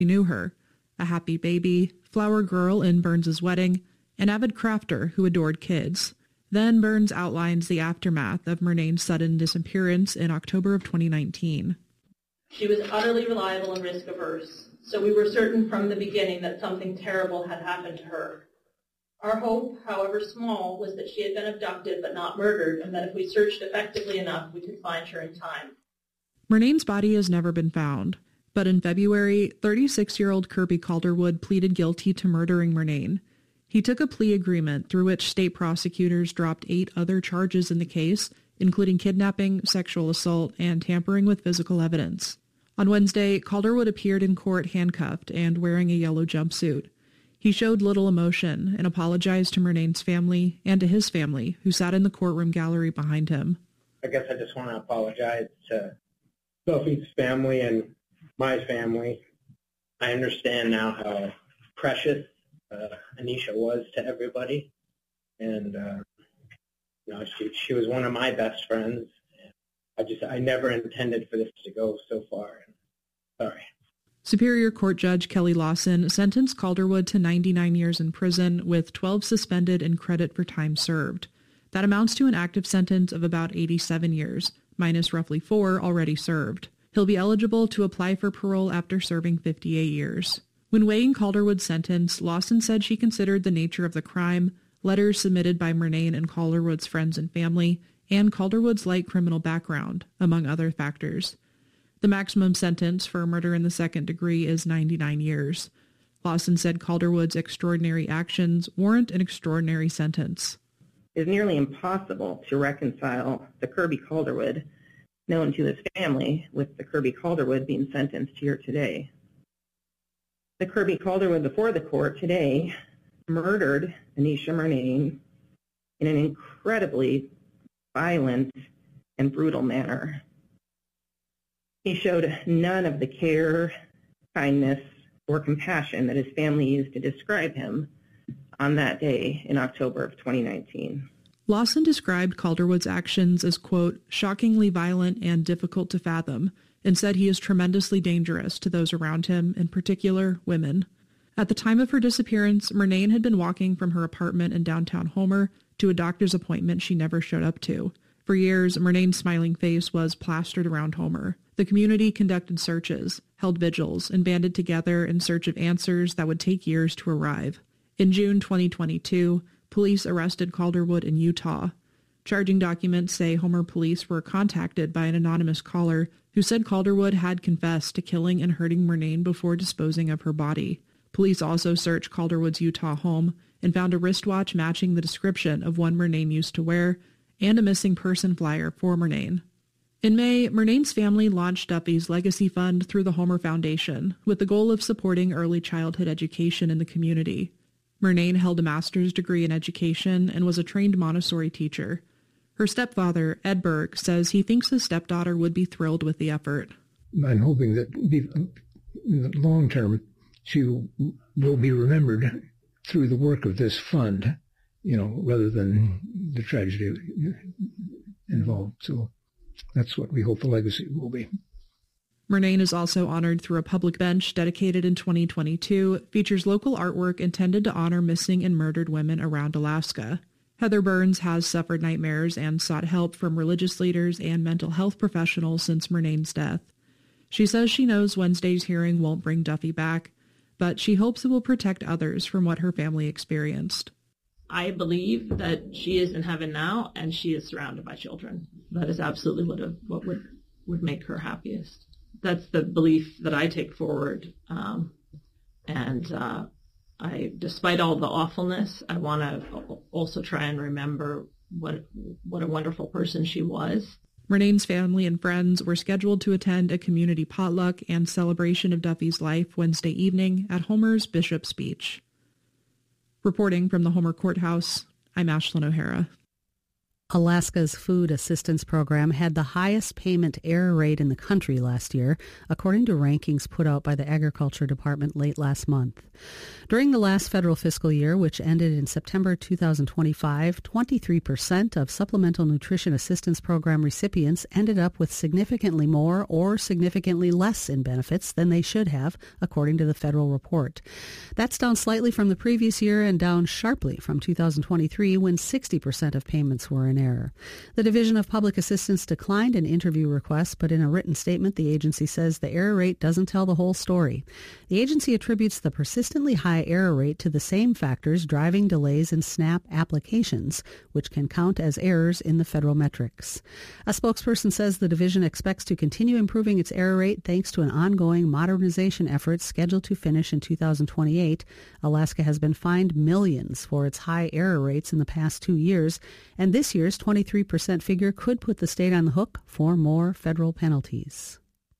He knew her, a happy baby, flower girl in Burns's wedding, an avid crafter who adored kids. Then Burns outlines the aftermath of Murnane's sudden disappearance in October of 2019. She was utterly reliable and risk-averse, so we were certain from the beginning that something terrible had happened to her. Our hope, however small, was that she had been abducted but not murdered, and that if we searched effectively enough, we could find her in time. Murnane's body has never been found, but in February, 36-year-old Kirby Calderwood pleaded guilty to murdering Murnane. He took a plea agreement through which state prosecutors dropped 8 other charges in the case, including kidnapping, sexual assault, and tampering with physical evidence. On Wednesday, Calderwood appeared in court handcuffed and wearing a yellow jumpsuit. He showed little emotion and apologized to Murnane's family and to his family, who sat in the courtroom gallery behind him. I guess I just want to apologize to Sophie's family and my family. I understand now how precious Anisha was to everybody, and she was one of my best friends. I never intended for this to go so far. Sorry. Superior Court Judge Kelly Lawson sentenced Calderwood to 99 years in prison with 12 suspended and credit for time served. That amounts to an active sentence of about 87 years, minus roughly 4 already served. He'll be eligible to apply for parole after serving 58 years. When weighing Calderwood's sentence, Lawson said she considered the nature of the crime, letters submitted by Murnane and Calderwood's friends and family, and Calderwood's light criminal background, among other factors. The maximum sentence for murder in the second degree is 99 years. Lawson said Calderwood's extraordinary actions warrant an extraordinary sentence. It is nearly impossible to reconcile the Kirby Calderwood known to his family with the Kirby Calderwood being sentenced here today. The Kirby Calderwood before the court today murdered Anisha Murnane in an incredibly violent and brutal manner. He showed none of the care, kindness, or compassion that his family used to describe him on that day in October of 2019. Lawson described Calderwood's actions as, quote, shockingly violent and difficult to fathom, and said he is tremendously dangerous to those around him, in particular women. At the time of her disappearance, Murnane had been walking from her apartment in downtown Homer to a doctor's appointment she never showed up to. For years, Murnane's smiling face was plastered around Homer. The community conducted searches, held vigils, and banded together in search of answers that would take years to arrive. In June 2022, police arrested Calderwood in Utah. Charging documents say Homer police were contacted by an anonymous caller who said Calderwood had confessed to killing and hurting Murnane before disposing of her body. Police also searched Calderwood's Utah home and found a wristwatch matching the description of one Murnane used to wear and a missing person flyer for Murnane. In May, Murnane's family launched Duffy's Legacy Fund through the Homer Foundation with the goal of supporting early childhood education in the community. Murnane held a master's degree in education and was a trained Montessori teacher. Her stepfather, Ed Berg, says he thinks his stepdaughter would be thrilled with the effort. I'm hoping that in the long term, she will be remembered through the work of this fund, rather than the tragedy involved. So that's what we hope the legacy will be. Murnane is also honored through a public bench dedicated in 2022, features local artwork intended to honor missing and murdered women around Alaska. Heather Burns has suffered nightmares and sought help from religious leaders and mental health professionals since Murnane's death. She says she knows Wednesday's hearing won't bring Duffy back, but she hopes it will protect others from what her family experienced. I believe that she is in heaven now, and she is surrounded by children. That is absolutely what would make her happiest. That's the belief that I take forward. Despite all the awfulness, I want to also try and remember what a wonderful person she was. Murnane's family and friends were scheduled to attend a community potluck and celebration of Duffy's life Wednesday evening at Homer's Bishop's Beach. Reporting from the Homer Courthouse, I'm Ashlyn O'Hara. Alaska's Food Assistance Program had the highest payment error rate in the country last year, according to rankings put out by the Agriculture Department late last month. During the last federal fiscal year, which ended in September 2025, 23% of Supplemental Nutrition Assistance Program recipients ended up with significantly more or significantly less in benefits than they should have, according to the federal report. That's down slightly from the previous year and down sharply from 2023, when 60% of payments were in error. The Division of Public Assistance declined an interview request, but in a written statement, the agency says the error rate doesn't tell the whole story. The agency attributes the persistently high error rate to the same factors driving delays in SNAP applications, which can count as errors in the federal metrics. A spokesperson says the division expects to continue improving its error rate thanks to an ongoing modernization effort scheduled to finish in 2028. Alaska has been fined millions for its high error rates in the past 2 years, and this year's 23% figure could put the state on the hook for more federal penalties.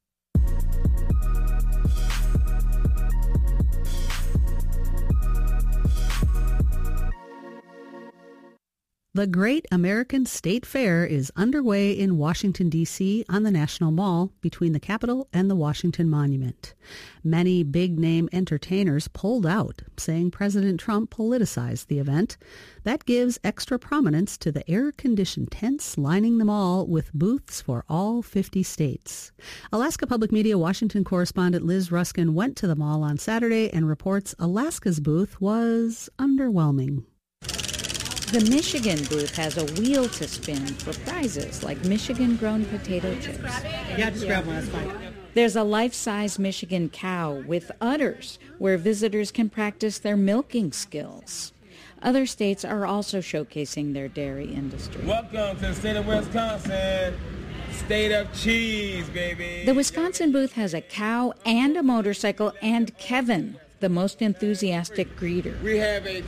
The Great American State Fair is underway in Washington, D.C. on the National Mall between the Capitol and the Washington Monument. Many big-name entertainers pulled out, saying President Trump politicized the event. That gives extra prominence to the air-conditioned tents lining the mall with booths for all 50 states. Alaska Public Media Washington correspondent Liz Ruskin went to the mall on Saturday and reports Alaska's booth was underwhelming. The Michigan booth has a wheel to spin for prizes like Michigan-grown potato chips. Yeah, just grab one, that's fine. There's a life-size Michigan cow with udders where visitors can practice their milking skills. Other states are also showcasing their dairy industry. Welcome to the state of Wisconsin. State of cheese, baby. The Wisconsin booth has a cow and a motorcycle and Kevin, the most enthusiastic greeter. We have a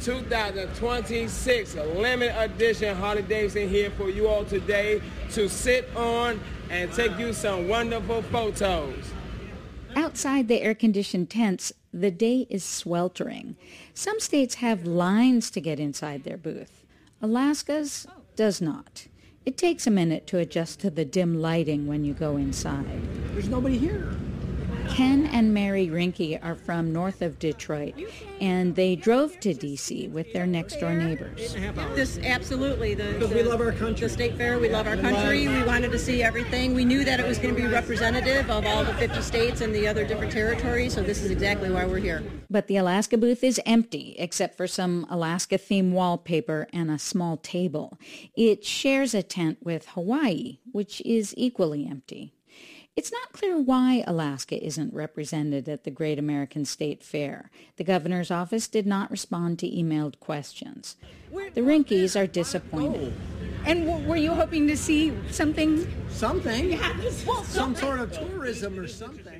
2026 limited edition Harley-Davidson here for you all today to sit on and take you some wonderful photos. Outside the air-conditioned tents, the day is sweltering. Some states have lines to get inside their booth. Alaska's does not. It takes a minute to adjust to the dim lighting when you go inside. There's nobody here. Ken and Mary Rinke are from north of Detroit, and they drove to D.C. with their next-door neighbors. This absolutely. Because we love our country. The state fair, we love our country. We wanted to see everything. We knew that it was going to be representative of all the 50 states and the other different territories, so this is exactly why we're here. But the Alaska booth is empty, except for some Alaska-themed wallpaper and a small table. It shares a tent with Hawaii, which is equally empty. It's not clear why Alaska isn't represented at the Great American State Fair. The governor's office did not respond to emailed questions. The Rinkes are disappointed. And were you hoping to see something? Something? Yeah, some sort of tourism or something.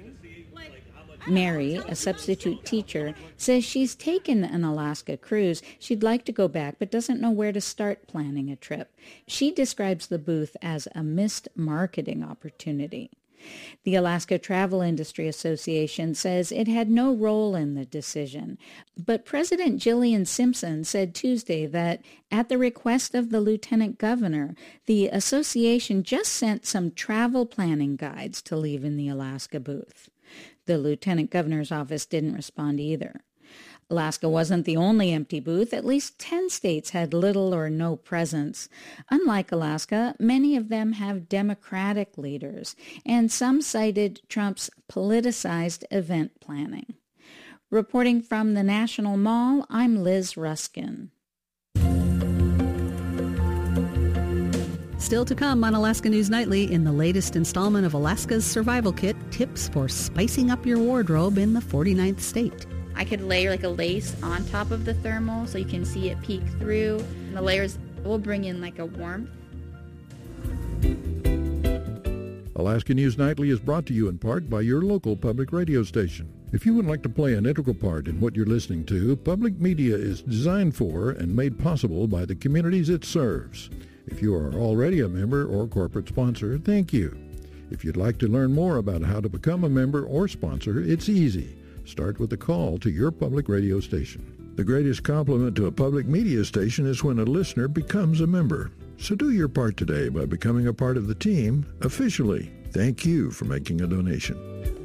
Mary, a substitute teacher, says she's taken an Alaska cruise. She'd like to go back, but doesn't know where to start planning a trip. She describes the booth as a missed marketing opportunity. The Alaska Travel Industry Association says it had no role in the decision, but President Jillian Simpson said Tuesday that at the request of the lieutenant governor, the association just sent some travel planning guides to leave in the Alaska booth. The lieutenant governor's office didn't respond either. Alaska wasn't the only empty booth. At least 10 states had little or no presence. Unlike Alaska, many of them have Democratic leaders, and some cited Trump's politicized event planning. Reporting from the National Mall, I'm Liz Ruskin. Still to come on Alaska News Nightly in the latest installment of Alaska's Survival Kit, tips for spicing up your wardrobe in the 49th state. I could layer like a lace on top of the thermal so you can see it peek through. And the layers will bring in like a warmth. Alaska News Nightly is brought to you in part by your local public radio station. If you would like to play an integral part in what you're listening to, public media is designed for and made possible by the communities it serves. If you are already a member or corporate sponsor, thank you. If you'd like to learn more about how to become a member or sponsor, it's easy. Start with a call to your public radio station. The greatest compliment to a public media station is when a listener becomes a member. So do your part today by becoming a part of the team officially. Thank you for making a donation.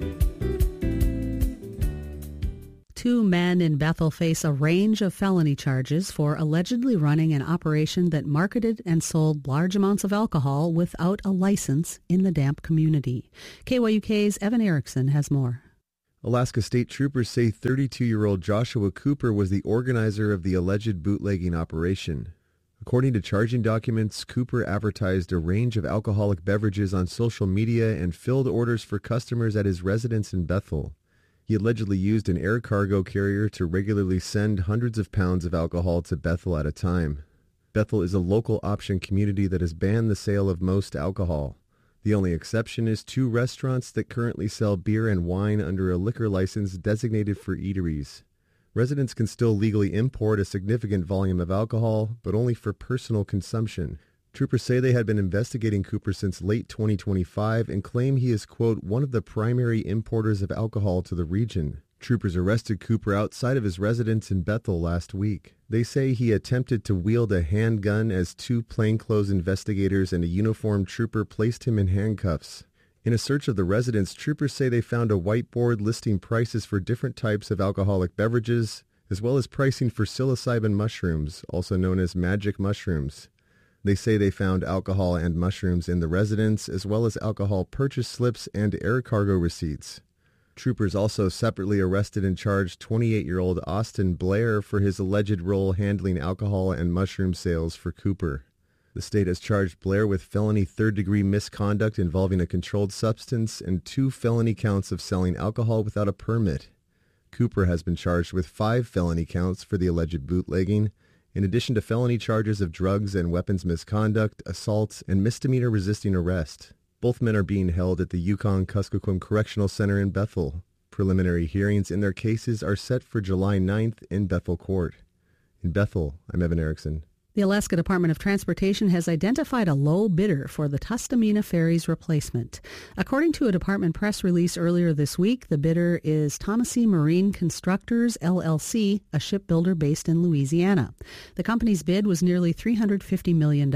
2 men in Bethel face a range of felony charges for allegedly running an operation that marketed and sold large amounts of alcohol without a license in the Damp community. KYUK's Evan Erickson has more. Alaska State Troopers say 32-year-old Joshua Cooper was the organizer of the alleged bootlegging operation. According to charging documents, Cooper advertised a range of alcoholic beverages on social media and filled orders for customers at his residence in Bethel. He allegedly used an air cargo carrier to regularly send hundreds of pounds of alcohol to Bethel at a time. Bethel is a local option community that has banned the sale of most alcohol. The only exception is 2 restaurants that currently sell beer and wine under a liquor license designated for eateries. Residents can still legally import a significant volume of alcohol, but only for personal consumption. Troopers say they had been investigating Cooper since late 2025 and claim he is, quote, one of the primary importers of alcohol to the region. Troopers arrested Cooper outside of his residence in Bethel last week. They say he attempted to wield a handgun as 2 plainclothes investigators and a uniformed trooper placed him in handcuffs. In a search of the residence, troopers say they found a whiteboard listing prices for different types of alcoholic beverages, as well as pricing for psilocybin mushrooms, also known as magic mushrooms. They say they found alcohol and mushrooms in the residence, as well as alcohol purchase slips and air cargo receipts. Troopers also separately arrested and charged 28-year-old Austin Blair for his alleged role handling alcohol and mushroom sales for Cooper. The state has charged Blair with felony third-degree misconduct involving a controlled substance and 2 felony counts of selling alcohol without a permit. Cooper has been charged with 5 felony counts for the alleged bootlegging, in addition to felony charges of drugs and weapons misconduct, assault, and misdemeanor resisting arrest. Both men are being held at the Yukon-Kuskokwim Correctional Center in Bethel. Preliminary hearings in their cases are set for July 9th in Bethel Court. In Bethel, I'm Evan Erickson. The Alaska Department of Transportation has identified a low bidder for the Tustamina Ferry's replacement. According to a department press release earlier this week, the bidder is Thomasy Marine Constructors, LLC, a shipbuilder based in Louisiana. The company's bid was nearly $350 million.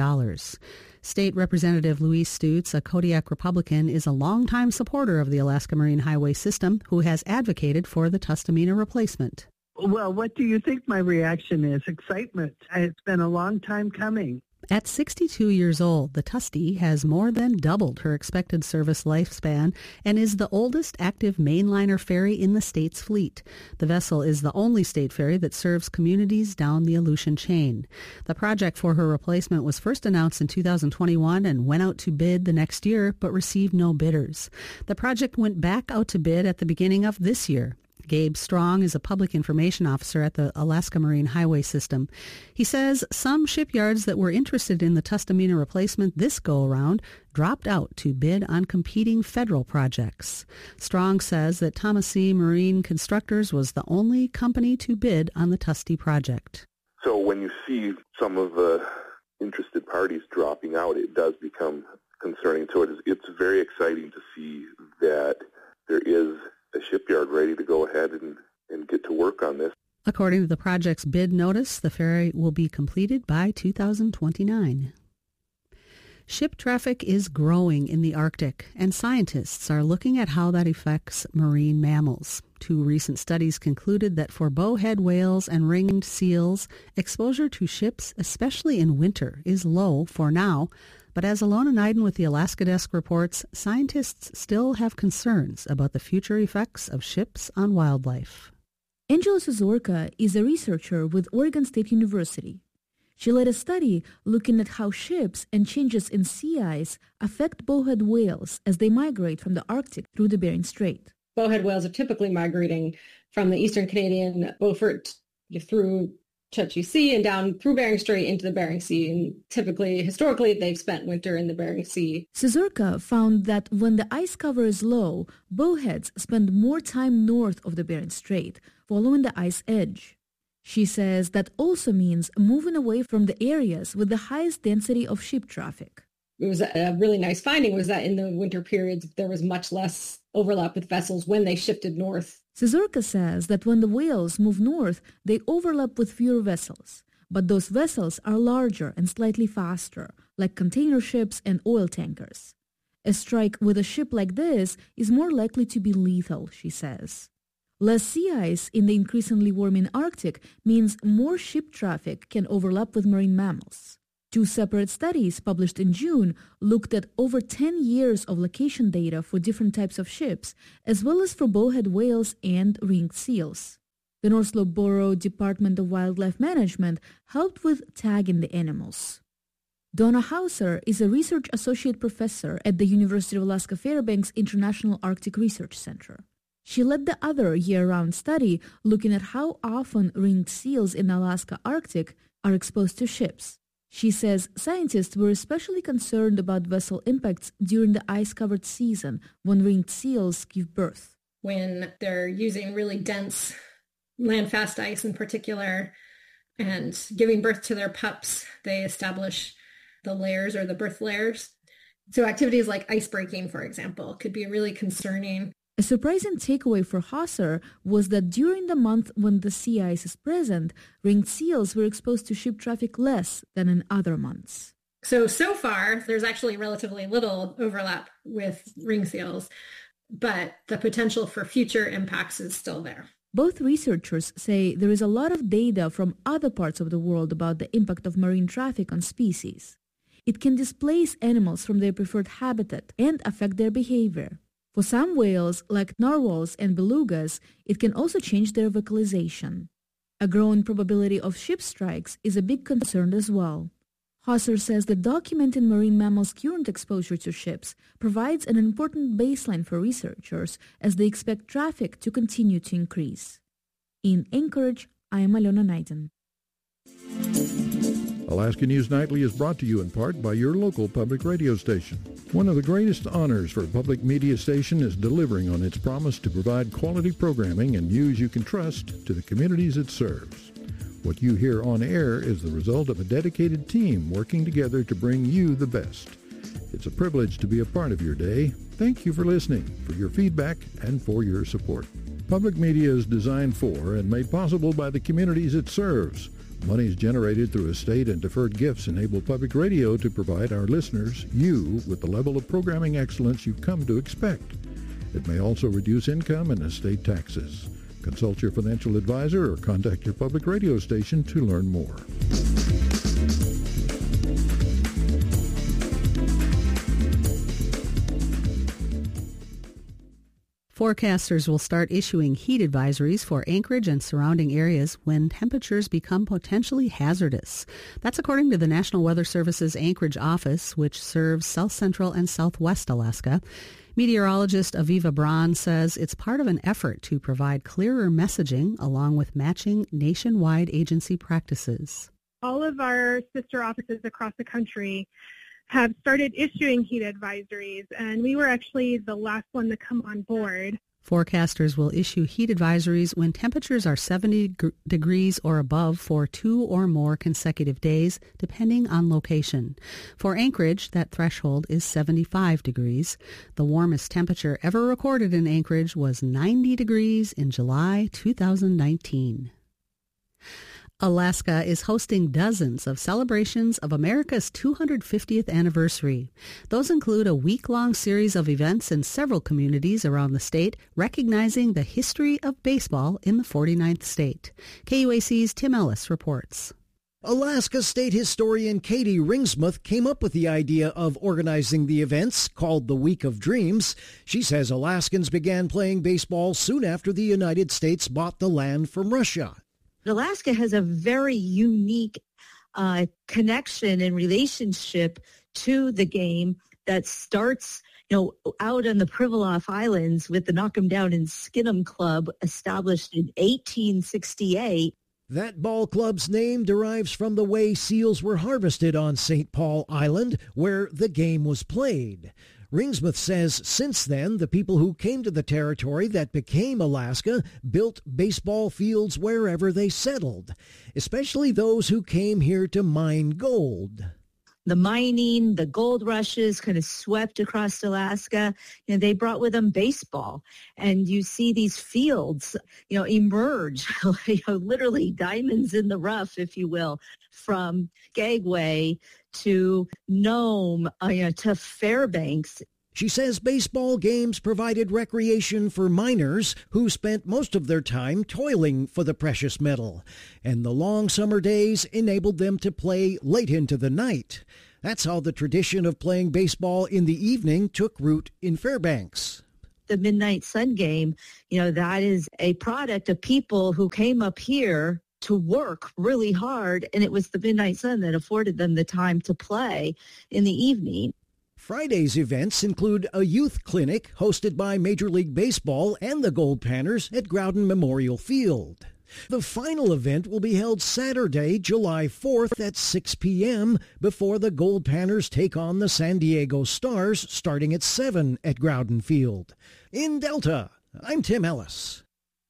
State Representative Louise Stutes, a Kodiak Republican, is a longtime supporter of the Alaska Marine Highway System who has advocated for the Tustamina replacement. Well, what do you think my reaction is? Excitement. It's been a long time coming. At 62 years old, the Tusty has more than doubled her expected service lifespan and is the oldest active mainliner ferry in the state's fleet. The vessel is the only state ferry that serves communities down the Aleutian chain. The project for her replacement was first announced in 2021 and went out to bid the next year, but received no bidders. The project went back out to bid at the beginning of this year. Gabe Strong is a public information officer at the Alaska Marine Highway System. He says some shipyards that were interested in the Tustamina replacement this go-around dropped out to bid on competing federal projects. Strong says that Thomasy Marine Constructors was the only company to bid on the Tusty project. So when you see some of the interested parties dropping out, it does become concerning. So it's very exciting to see that there is a shipyard ready to go ahead and get to work on this. According to the project's bid notice, the ferry will be completed by 2029. Ship traffic is growing in the Arctic, and scientists are looking at how that affects marine mammals. 2 recent studies concluded that for bowhead whales and ringed seals, exposure to ships, especially in winter, is low for now. But as Alona Neiden with the Alaska Desk reports, scientists still have concerns about the future effects of ships on wildlife. Angela Suzorka is a researcher with Oregon State University. She led a study looking at how ships and changes in sea ice affect bowhead whales as they migrate from the Arctic through the Bering Strait. Bowhead whales are typically migrating from the eastern Canadian Beaufort through Chukchi Sea and down through Bering Strait into the Bering Sea. And typically, historically, they've spent winter in the Bering Sea. Suzorka found that when the ice cover is low, bowheads spend more time north of the Bering Strait, following the ice edge. She says that also means moving away from the areas with the highest density of ship traffic. It was a really nice finding was that in the winter periods, there was much less overlap with vessels when they shifted north. Suzorka says that when the whales move north, they overlap with fewer vessels. But those vessels are larger and slightly faster, like container ships and oil tankers. A strike with a ship like this is more likely to be lethal, she says. Less sea ice in the increasingly warming Arctic means more ship traffic can overlap with marine mammals. 2 separate studies published in June looked at over 10 years of location data for different types of ships, as well as for bowhead whales and ringed seals. The North Slope Borough Department of Wildlife Management helped with tagging the animals. Donna Hauser is a research associate professor at the University of Alaska Fairbanks International Arctic Research Center. She led the other year-round study looking at how often ringed seals in the Alaska Arctic are exposed to ships. She says scientists were especially concerned about vessel impacts during the ice-covered season when ringed seals give birth. When they're using really dense land-fast ice in particular and giving birth to their pups, they establish the layers or the birth layers. So activities like ice breaking, for example, could be really concerning. A surprising takeaway for Hauser was that during the month when the sea ice is present, ringed seals were exposed to ship traffic less than in other months. So far, there's actually relatively little overlap with ringed seals, but the potential for future impacts is still there. Both researchers say there is a lot of data from other parts of the world about the impact of marine traffic on species. It can displace animals from their preferred habitat and affect their behavior. For some whales, like narwhals and belugas, it can also change their vocalization. A growing probability of ship strikes is a big concern as well. Hauser says that documenting marine mammals' current exposure to ships provides an important baseline for researchers as they expect traffic to continue to increase. In Anchorage, I am Alona Naiden. Alaska News Nightly is brought to you in part by your local public radio station. One of the greatest honors for a public media station is delivering on its promise to provide quality programming and news you can trust to the communities it serves. What you hear on air is the result of a dedicated team working together to bring you the best. It's a privilege to be a part of your day. Thank you for listening, for your feedback, and for your support. Public media is designed for and made possible by the communities it serves. Monies generated through estate and deferred gifts enable public radio to provide our listeners, you, with the level of programming excellence you've come to expect. It may also reduce income and estate taxes. Consult your financial advisor or contact your public radio station to learn more. Forecasters will start issuing heat advisories for Anchorage and surrounding areas when temperatures become potentially hazardous. That's according to the National Weather Service's Anchorage office, which serves South Central and Southwest Alaska. Meteorologist Aviva Braun says it's part of an effort to provide clearer messaging along with matching nationwide agency practices. All of our sister offices across the country have started issuing heat advisories, and we were actually the last one to come on board. Forecasters will issue heat advisories when temperatures are 70 degrees or above for 2 or more consecutive days, depending on location. For Anchorage, that threshold is 75 degrees. The warmest temperature ever recorded in Anchorage was 90 degrees in July 2019. Alaska is hosting dozens of celebrations of America's 250th anniversary. Those include a week-long series of events in several communities around the state, recognizing the history of baseball in the 49th state. KUAC's Tim Ellis reports. Alaska State historian Katie Ringsmith came up with the idea of organizing the events, called the Week of Dreams. She says Alaskans began playing baseball soon after the United States bought the land from Russia. Alaska has a very unique connection and relationship to the game that starts, out on the Pribilof Islands with the Knock 'em Down and Skin 'em Club established in 1868. That ball club's name derives from the way seals were harvested on St. Paul Island, where the game was played. Ringsmith says since then, the people who came to the territory that became Alaska built baseball fields wherever they settled, especially those who came here to mine gold. the mining, the gold rushes kind of swept across Alaska. They brought with them baseball. And you see these fields, emerge, literally diamonds in the rough, if you will, from Skagway to Nome, to Fairbanks. She says baseball games provided recreation for miners who spent most of their time toiling for the precious metal, and the long summer days enabled them to play late into the night. That's how the tradition of playing baseball in the evening took root in Fairbanks. The Midnight Sun game, that is a product of people who came up here to work really hard, and it was the Midnight Sun that afforded them the time to play in the evening. Friday's events include a youth clinic hosted by Major League Baseball and the Gold Panners at Groudon Memorial Field. The final event will be held Saturday, July 4th at 6 p.m. before the Gold Panners take on the San Diego Stars starting at 7 at Groudon Field. In Delta, I'm Tim Ellis.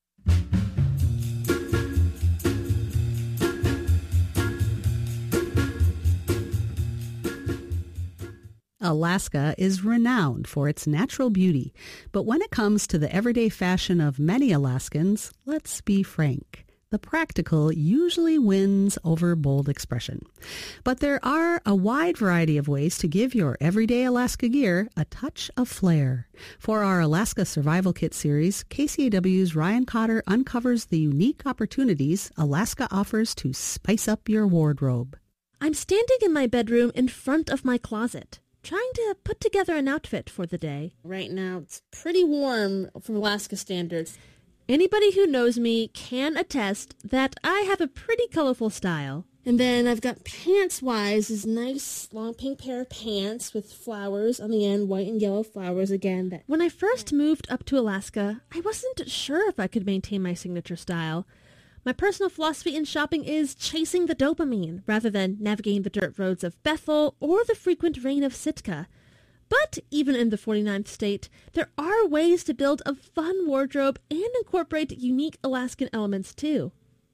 Alaska is renowned for its natural beauty, but when it comes to the everyday fashion of many Alaskans, let's be frank, the practical usually wins over bold expression. But there are a wide variety of ways to give your everyday Alaska gear a touch of flair. For our Alaska Survival Kit series, KCAW's Ryan Cotter uncovers the unique opportunities Alaska offers to spice up your wardrobe. I'm standing in my bedroom in front of my closet, trying to put together an outfit for the day. Right now, it's pretty warm for Alaska standards. Anybody who knows me can attest that I have a pretty colorful style. And then I've got pants-wise this nice long pink pair of pants with flowers on the end, white and yellow flowers again. When I first moved up to Alaska, I wasn't sure if I could maintain my signature style. My personal philosophy in shopping is chasing the dopamine rather than navigating the dirt roads of Bethel or the frequent rain of Sitka. But even in the 49th state, there are ways to build a fun wardrobe and incorporate unique Alaskan elements too.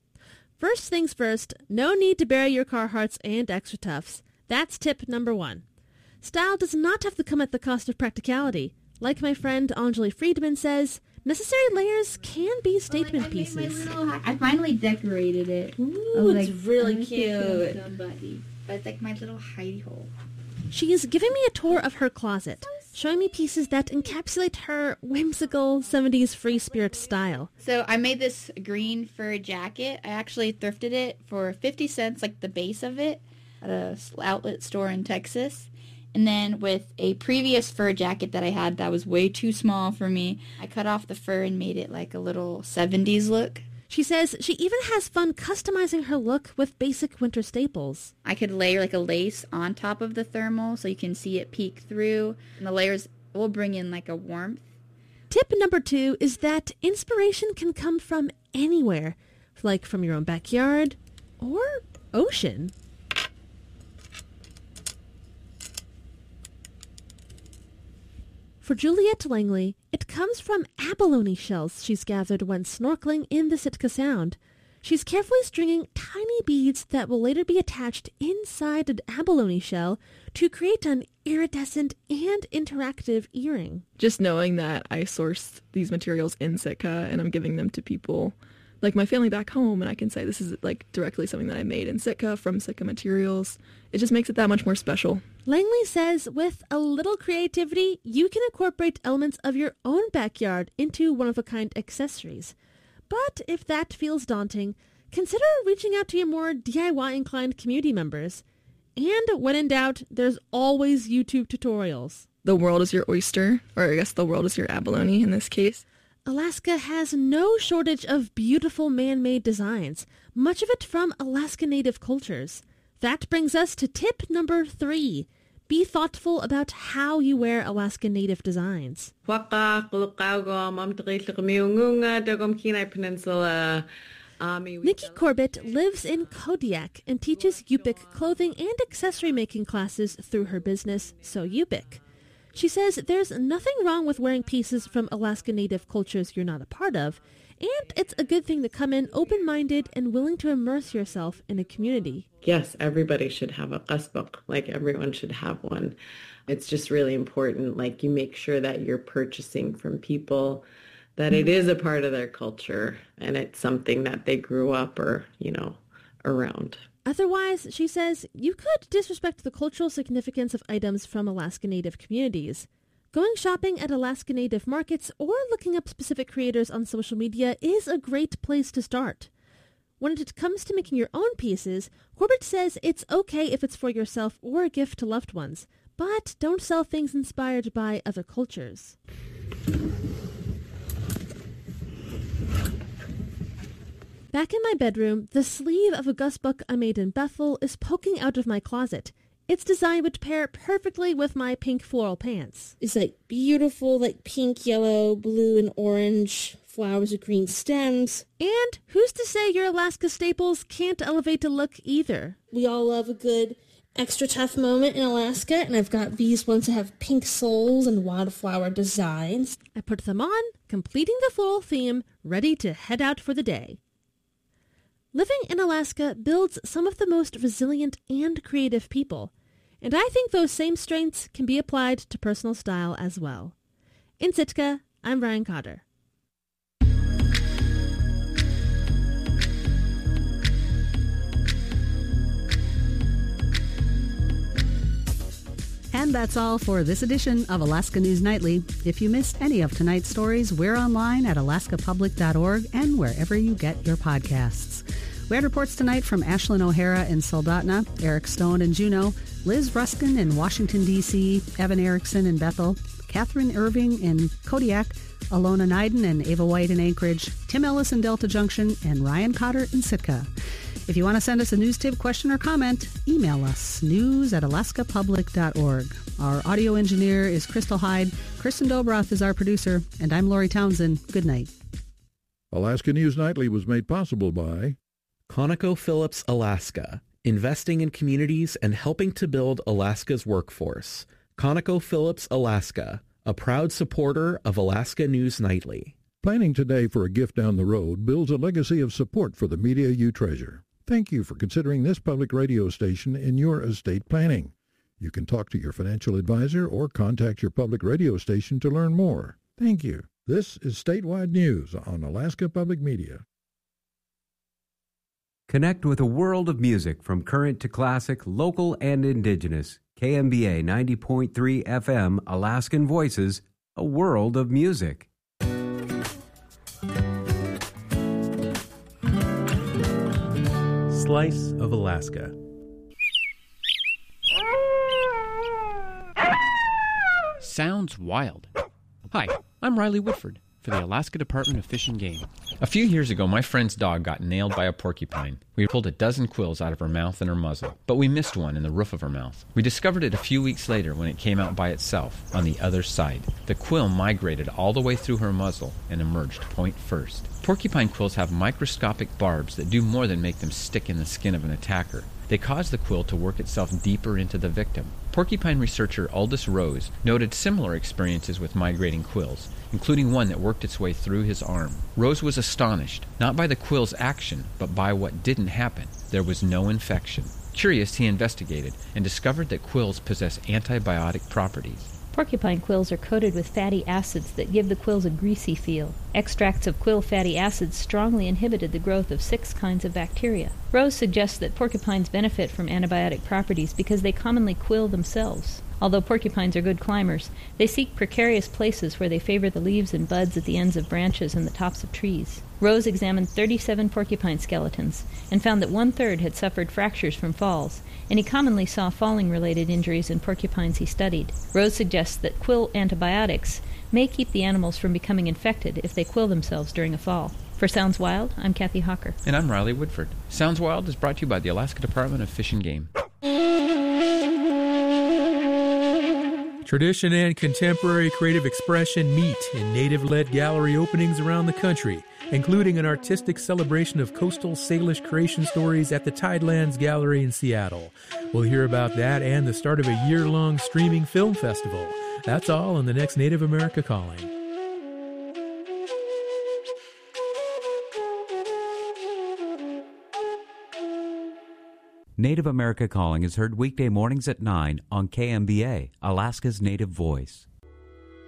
First things first, no need to bury your Carhartts and Extra Toughs. That's tip number 1. Style does not have to come at the cost of practicality. Like my friend Anjali Friedman says, necessary layers can be statement pieces. I finally decorated it. Ooh, it's really cute. But it's like my little hidey hole. She is giving me a tour of her closet, showing me pieces that encapsulate her whimsical 70s free spirit style. So I made this green fur jacket. I actually thrifted it for 50 cents, like the base of it, at a outlet store in Texas. And then with a previous fur jacket that I had that was way too small for me, I cut off the fur and made it like a little 70s look. She says she even has fun customizing her look with basic winter staples. I could layer like a lace on top of the thermal so you can see it peek through. And the layers will bring in like a warmth. Tip number 2 is that inspiration can come from anywhere, like from your own backyard or ocean. For Juliette Langley, it comes from abalone shells she's gathered when snorkeling in the Sitka Sound. She's carefully stringing tiny beads that will later be attached inside an abalone shell to create an iridescent and interactive earring. Just knowing that I sourced these materials in Sitka and I'm giving them to people like my family back home, and I can say this is like directly something that I made in Sitka from Sitka materials. It just makes it that much more special. Langley says with a little creativity, you can incorporate elements of your own backyard into one-of-a-kind accessories. But if that feels daunting, consider reaching out to your more DIY-inclined community members. And when in doubt, there's always YouTube tutorials. The world is your oyster, or I guess the world is your abalone in this case. Alaska has no shortage of beautiful man-made designs, much of it from Alaska Native cultures. That brings us to tip number 3. Be thoughtful about how you wear Alaska Native designs. Nikki Corbett lives in Kodiak and teaches Yupik clothing and accessory making classes through her business, So Yupik. She says there's nothing wrong with wearing pieces from Alaska Native cultures you're not a part of, And it's a good thing to come in open-minded and willing to immerse yourself in a community. Yes, everybody should have a qasbaq, like everyone should have one. It's just really important, like you make sure that you're purchasing from people that it is a part of their culture and it's something that they grew up or, around. Otherwise, she says, you could disrespect the cultural significance of items from Alaska Native communities. Going shopping at Alaska Native markets or looking up specific creators on social media is a great place to start. When it comes to making your own pieces, Corbett says it's okay if it's for yourself or a gift to loved ones, but don't sell things inspired by other cultures. Back in my bedroom, the sleeve of a gusbuck I made in Bethel is poking out of my closet. Its design would pair perfectly with my pink floral pants. It's like beautiful, like pink, yellow, blue, and orange flowers with green stems. And who's to say your Alaska staples can't elevate a look either? We all love a good extra tough moment in Alaska, and I've got these ones that have pink soles and wildflower designs. I put them on, completing the floral theme, ready to head out for the day. Living in Alaska builds some of the most resilient and creative people, and I think those same strengths can be applied to personal style as well. In Sitka, I'm Ryan Cotter. And that's all for this edition of Alaska News Nightly. If you missed any of tonight's stories, we're online at alaskapublic.org and wherever you get your podcasts. We had reports tonight from Ashlyn O'Hara in Soldotna, Eric Stone in Juneau, Liz Ruskin in Washington, D.C., Evan Erickson in Bethel, Catherine Irving in Kodiak, Alona Neiden and Ava White in Anchorage, Tim Ellis in Delta Junction, and Ryan Cotter in Sitka. If you want to send us a news tip, question, or comment, email us, news@alaskapublic.org. Our audio engineer is Crystal Hyde, Kristen Dobroth is our producer, and I'm Lori Townsend. Good night. Alaska News Nightly was made possible by ConocoPhillips Alaska, investing in communities and helping to build Alaska's workforce. ConocoPhillips Alaska, a proud supporter of Alaska News Nightly. Planning today for a gift down the road builds a legacy of support for the media you treasure. Thank you for considering this public radio station in your estate planning. You can talk to your financial advisor or contact your public radio station to learn more. Thank you. This is Statewide News on Alaska Public Media. Connect with a world of music from current to classic, local and indigenous. KMBA 90.3 FM, Alaskan Voices, a world of music. Slice of Alaska. Sounds wild. Hi, I'm Riley Whitford for the Alaska Department of Fish and Game. A few years ago, my friend's dog got nailed by a porcupine. We pulled a dozen quills out of her mouth and her muzzle, but we missed one in the roof of her mouth. We discovered it a few weeks later when it came out by itself on the other side. The quill migrated all the way through her muzzle and emerged point first. Porcupine quills have microscopic barbs that do more than make them stick in the skin of an attacker. They cause the quill to work itself deeper into the victim. Porcupine researcher Aldous Rose noted similar experiences with migrating quills, including one that worked its way through his arm. Rose was astonished, not by the quill's action, but by what didn't happen. There was no infection. Curious, he investigated and discovered that quills possess antibiotic properties. Porcupine quills are coated with fatty acids that give the quills a greasy feel. Extracts of quill fatty acids strongly inhibited the growth of 6 kinds of bacteria. Rose suggests that porcupines benefit from antibiotic properties because they commonly quill themselves. Although porcupines are good climbers, they seek precarious places where they favor the leaves and buds at the ends of branches and the tops of trees. Rose examined 37 porcupine skeletons and found that 1/3 had suffered fractures from falls, and he commonly saw falling-related injuries in porcupines he studied. Rose suggests that quill antibiotics may keep the animals from becoming infected if they quill themselves during a fall. For Sounds Wild, I'm Kathy Hawker. And I'm Riley Woodford. Sounds Wild is brought to you by the Alaska Department of Fish and Game. Tradition and contemporary creative expression meet in native-led gallery openings around the country, including an artistic celebration of coastal Salish creation stories at the Tidelands Gallery in Seattle. We'll hear about that and the start of a year-long streaming film festival. That's all on the next Native America Calling. Native America Calling is heard weekday mornings at 9 on KMBA, Alaska's Native Voice.